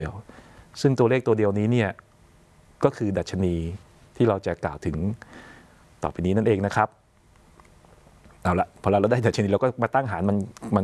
เดียวซึ่งตัวเลขตัวเดียวนี้เนี่ยก็คือดัชนีที่เราจะกล่าวถึงต่อไปนี้นั่นเองนะครับเอาละพอเราได้ดัชนีเราก็มาตั้งหารมัน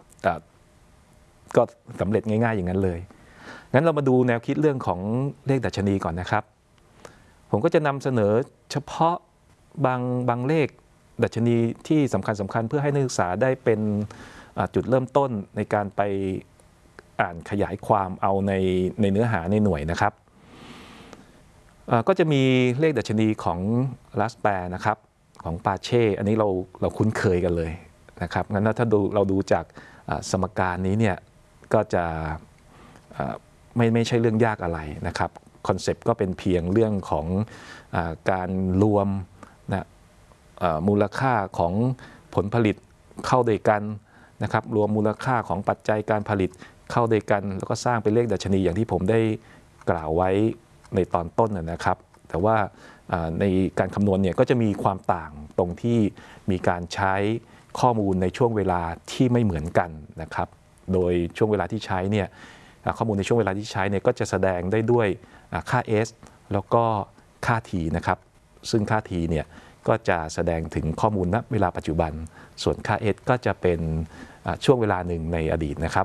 ก็สำเร็จง่ายๆอย่างนั้นเลยงั้นเรามาดูแนวคิดเรื่องของเลขดัชนีก่อนนะครับผมก็จะนำเสนอเฉพาะบางเลขดัชนีที่สำคัญเพื่อให้นักศึกษาได้เป็นจุดเริ่มต้นในการไปอ่านขยายความเอาในเนื้อหาในหน่วยนะครับก็จะมีเลขดัชนีของลาสแปร์นะครับของปาเช่อันนี้เราคุ้นเคยกันเลยนะครับงั้นถ้าเราดูจากสมการนี้เนี่ยก็จะไม่ใช่เรื่องยากอะไรนะครับคอนเซปต์ก็เป็นเพียงเรื่องของการรวมนะมูลค่าของผลผลิตเข้าด้วยกันนะครับรวมมูลค่าของปัจจัยการผลิตเข้าด้วยกันแล้วก็สร้างเป็นเลขดัชนีอย่างที่ผมได้กล่าวไว้ในตอนต้นนะครับแต่ว่าในการคำนวณเนี่ยก็จะมีความต่างตรงที่มีการใช้ข้อมูลในช่วงเวลาที่ไม่เหมือนกันนะครับโดยช่วงเวลาที่ใช้เนี่ยข้อมูลในช่วงเวลาที่ใช้เนี่ยก็จะแสดงได้ด้วยค่า s แล้วก็ค่า t นะครับซึ่งค่า t เนี่ยก็จะแสดงถึงข้อมูลณเวลาปัจจุบันส่วนค่า s ก็จะเป็นช่วงเวลาหนึ่งในอดีตนะครับ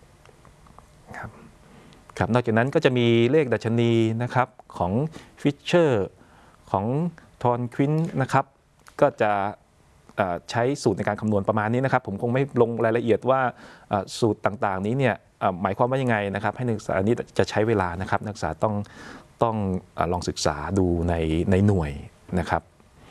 นอกจากนั้นก็จะมีเลขดัชนีนะครับของฟิชเชอร์ของทอนควินนะครับก็จะใช้สูตรในการคำนวณประมาณนี้นะครับผมคงไม่ลงรายละเอียดว่าสูตรต่างๆนี้เนี่ยหมายความว่ายังไงนะครับให้นักศึกษาอันนี้จะใช้เวลานะครับนักศึกษาต้องลองศึกษาดูในหน่วยนะครับ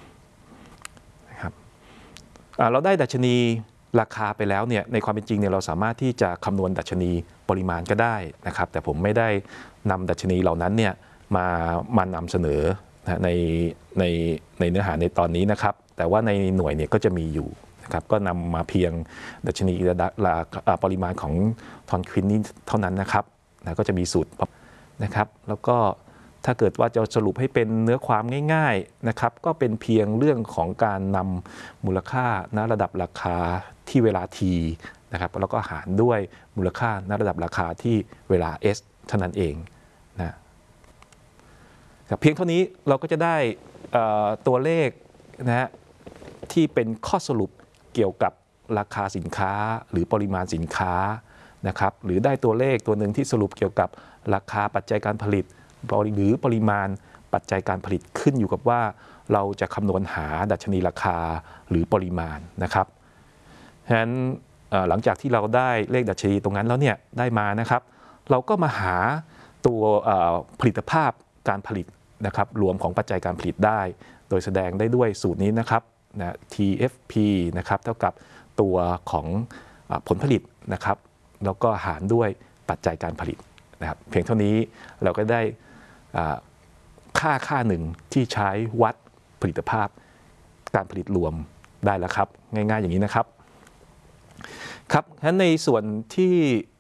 เราได้ดัชนีราคาไปแล้วเนี่ยในความเป็นจริงเนี่ยเราสามารถที่จะคำนวณดัชนีปริมาณก็ได้นะครับแต่ผมไม่ได้นำดัชนีเหล่านั้นเนี่ยมานำเสนอในเนื้อหาในตอนนี้นะครับแต่ว่าในหน่วยเนี่ยก็จะมีอยู่นะครับก็นำมาเพียงดัชนีปริมาณของทอนควินนี้เท่านั้นนะครับก็จะมีสูตรนะครับแล้วก็ถ้าเกิดว่าจะสรุปให้เป็นเนื้อความง่ายๆนะครับก็เป็นเพียงเรื่องของการนำมูลค่าณระดับราคาที่เวลา t นะครับแล้วก็หารด้วยมูลค่าณระดับราคาที่เวลา s เท่านั้นเองนะเพียงเท่านี้เราก็จะได้ตัวเลขนะฮะที่เป็นข้อสรุปเกี่ยวกับราคาสินค้าหรือปริมาณสินค้านะครับหรือได้ตัวเลขตัวหนึ่งที่สรุปเกี่ยวกับราคาปัจจัยการผลิตหรือปริมาณปัจจัยการผลิตขึ้นอยู่กับว่าเราจะคำนวณหาดัชนีราคาหรือปริมาณนะครับฉะนั้นหลังจากที่เราได้เลขดัชนีตรงนั้นแล้วเนี่ยได้มานะครับเราก็มาหาตัวผลิตภาพการผลิตนะครับรวมของปัจจัยการผลิตได้โดยแสดงได้ด้วยสูตรนี้นะครับTFP นะครับเท่ากับตัวของผลผลิตนะครับแล้วก็หารด้วยปัจจัยการผลิตนะครับเพียงเท่านี้เราก็ได้ค่าหนึ่งที่ใช้วัดผลิตภาพการผลิตรวมได้แล้วครับง่ายๆอย่างนี้นะครับครับฉะนั้นในส่วนที่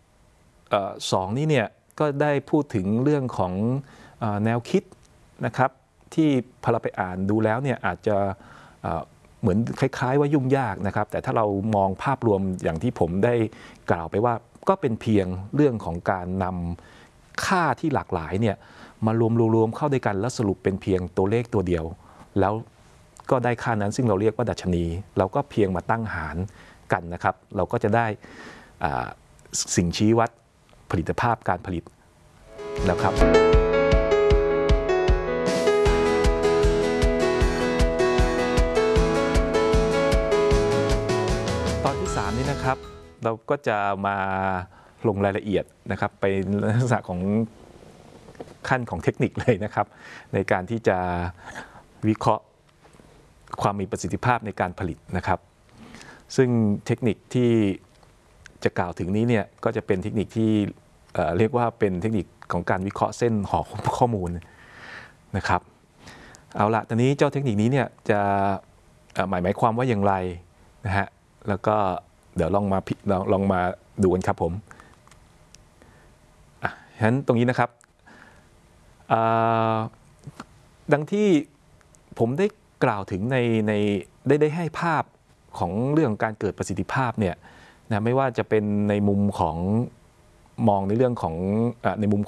2นี้เนี่ยก็ได้พูดถึงเรื่องของแนวคิดนะครับที่พอเราไปอ่านดูแล้วเนี่ยอาจจะเหมือนคล้ายๆว่ายุ่งยากนะครับแต่ถ้าเรามองภาพรวมอย่างที่ผมได้กล่าวไปว่าก็เป็นเพียงเรื่องของการนำค่าที่หลากหลายเนี่ยมารวมเข้าด้วยกันแล้วสรุปเป็นเพียงตัวเลขตัวเดียวแล้วก็ได้ค่านั้นซึ่งเราเรียกว่าดัชนีเราก็เพียงมาตั้งหารกันนะครับเราก็จะได้สิ่งชี้วัดผลิตภาพการผลิตแล้วครับตอนที่3นี้นะครับเราก็จะมาลงรายละเอียดนะครับไปลักษณะของขั้นของเทคนิคเลยนะครับในการที่จะวิเคราะห์ความมีประสิทธิภาพในการผลิตนะครับซึ่งเทคนิคที่จะกล่าวถึงนี้เนี่ยก็จะเป็นเทคนิคที่เรียกว่าเป็นเทคนิคของการวิเคราะห์เส้นห่อข้อมูลนะครับเอาละตอนนี้เจ้าเทคนิคนี้เนี่ยจะหมายความว่าอย่างไรนะฮะแล้วก็เดี๋ยวลองมาดูกันครับผมฉะนั้นตรงนี้นะครับดังที่ผมได้กล่าวถึงได้ให้ภาพของเรื่องการเกิดประสิทธิภาพเนี่ยนะไม่ว่าจะเป็นในมุมของมองในเรื่องของในมุม